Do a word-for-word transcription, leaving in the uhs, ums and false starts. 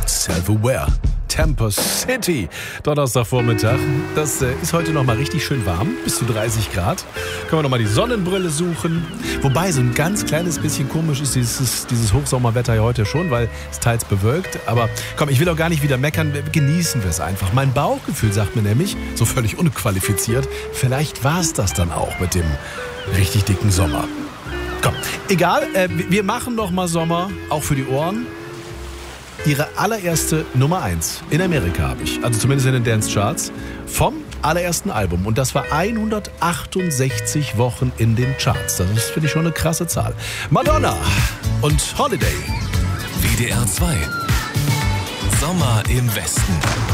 Self-Aware. Tampa City, Donnerstagvormittag. Das äh, ist heute noch mal richtig schön warm, bis zu dreißig Grad. Können wir noch mal die Sonnenbrille suchen. Wobei, so ein ganz kleines bisschen komisch ist dieses, dieses Hochsommerwetter ja heute schon, weil es teils bewölkt. Aber komm, ich will auch gar nicht wieder meckern, genießen wir es einfach. Mein Bauchgefühl sagt mir nämlich, so völlig unqualifiziert, vielleicht war es das dann auch mit dem richtig dicken Sommer. Komm, egal, äh, wir machen noch mal Sommer, auch für die Ohren. Ihre allererste Nummer eins in Amerika habe ich, also zumindest in den Dance-Charts, vom allerersten Album. Und das war hundertachtundsechzig Wochen in den Charts. Das ist, finde ich, schon eine krasse Zahl. Madonna und Holiday. W D R zwei. Sommer im Westen.